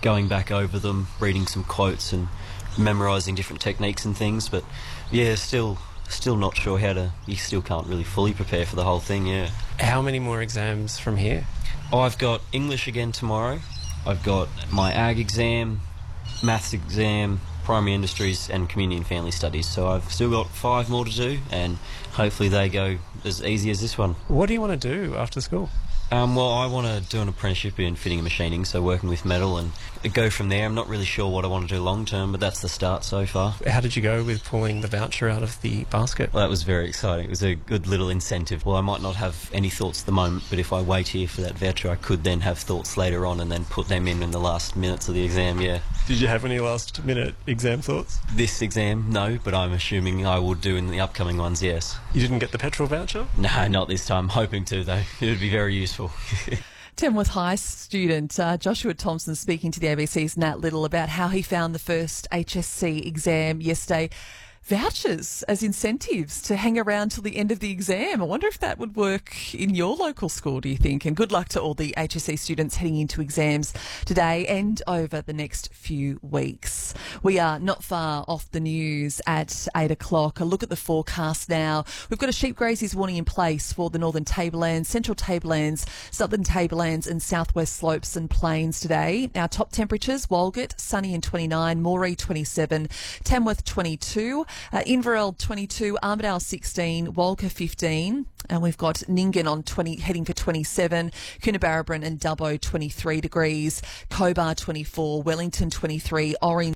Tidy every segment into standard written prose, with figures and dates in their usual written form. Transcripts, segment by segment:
going back over them, reading some quotes and memorising different techniques and things. But yeah, still not sure how to... You still can't really fully prepare for the whole thing, yeah. How many more exams from here? I've got English again tomorrow. I've got my AG exam, maths exam, primary industries and community and family studies. So I've still got 5 more to do, and hopefully they go as easy as this one. What do you want to do after school? Well, I want to do an apprenticeship in fitting and machining, so working with metal, and go from there. I'm not really sure what I want to do long term, but that's the start so far. How did you go with pulling the voucher out of the basket? Well, that was very exciting. It was a good little incentive. Well, I might not have any thoughts at the moment, but if I wait here for that voucher, I could then have thoughts later on and then put them in the last minutes of the exam, yeah. Did you have any last minute exam thoughts? This exam, no, but I'm assuming I will do in the upcoming ones, yes. You didn't get the petrol voucher? No, not this time. Hoping to, though. It would be very useful. Tamworth High student Joshua Thompson speaking to the ABC's Nat Little about how he found the first HSC exam yesterday. Vouchers as incentives to hang around till the end of the exam. I wonder if that would work in your local school, do you think? And good luck to all the HSC students heading into exams today and over the next few weeks. We are not far off the news at 8 o'clock. A look at the forecast now. We've got a sheep grazies warning in place for the northern tablelands, central tablelands, southern tablelands and southwest slopes and plains today. Our top temperatures, Walgett, sunny and 29, Moree 27, Tamworth 22, Inverell 22, Armidale 16, Walker 15, and we've got Nyngan on 20, heading for 27, Coonabarabran and Dubbo 23 degrees, Cobar 24, Wellington 23, Orange.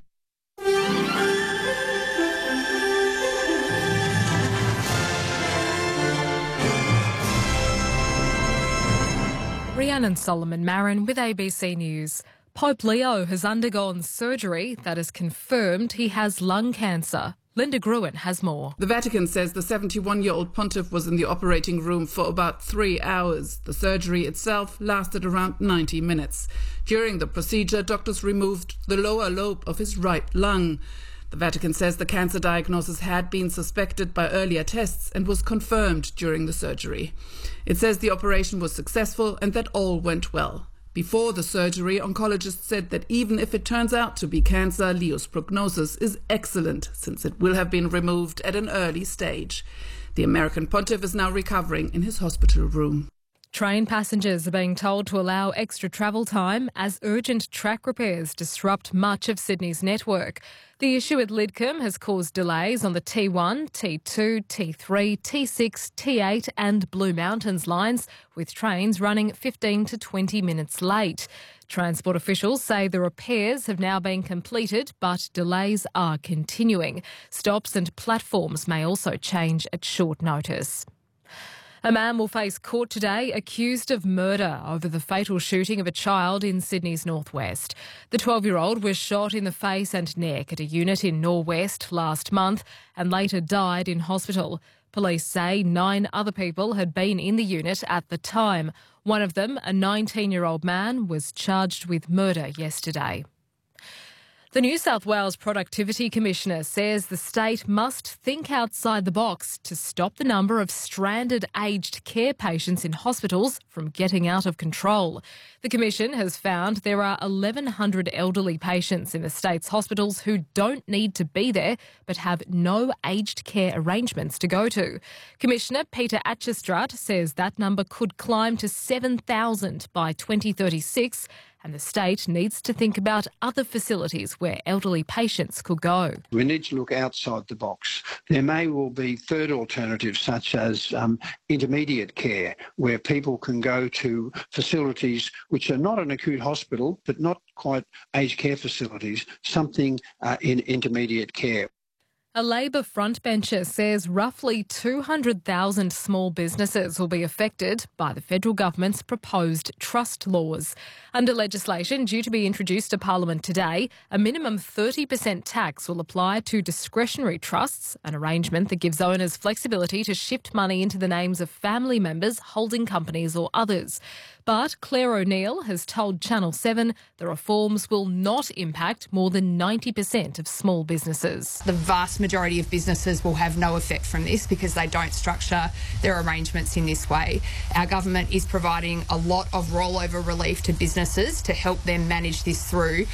Rhiannon Solomon Marin with ABC News. Pope Leo has undergone surgery that has confirmed he has lung cancer. Linda Gruen has more. The Vatican says the 71-year-old pontiff was in the operating room for about 3 hours. The surgery itself lasted around 90 minutes. During the procedure, doctors removed the lower lobe of his right lung. The Vatican says the cancer diagnosis had been suspected by earlier tests and was confirmed during the surgery. It says the operation was successful and that all went well. Before the surgery, oncologists said that even if it turns out to be cancer, Leo's prognosis is excellent since it will have been removed at an early stage. The American pontiff is now recovering in his hospital room. Train passengers are being told to allow extra travel time as urgent track repairs disrupt much of Sydney's network. The issue at Lidcombe has caused delays on the T1, T2, T3, T6, T8 and Blue Mountains lines, with trains running 15 to 20 minutes late. Transport officials say the repairs have now been completed, but delays are continuing. Stops and platforms may also change at short notice. A man will face court today accused of murder over the fatal shooting of a child in Sydney's northwest. The 12-year-old was shot in the face and neck at a unit in Norwest last month and later died in hospital. Police say 9 other people had been in the unit at the time. One of them, a 19-year-old man, was charged with murder yesterday. The New South Wales Productivity Commissioner says the state must think outside the box to stop the number of stranded aged care patients in hospitals from getting out of control. The Commission has found there are 1,100 elderly patients in the state's hospitals who don't need to be there but have no aged care arrangements to go to. Commissioner Peter Atchestrat says that number could climb to 7,000 by 2036. And the state needs to think about other facilities where elderly patients could go. We need to look outside the box. There may well be third alternatives such as intermediate care, where people can go to facilities which are not an acute hospital but not quite aged care facilities, something in intermediate care. A Labor frontbencher says roughly 200,000 small businesses will be affected by the federal government's proposed trust laws. Under legislation due to be introduced to Parliament today, a minimum 30% tax will apply to discretionary trusts, an arrangement that gives owners flexibility to shift money into the names of family members, holding companies or others. But Claire O'Neill has told Channel 7 the reforms will not impact more than 90% of small businesses. The vast majority of businesses will have no effect from this because they don't structure their arrangements in this way. Our government is providing a lot of rollover relief to businesses to help them manage this through.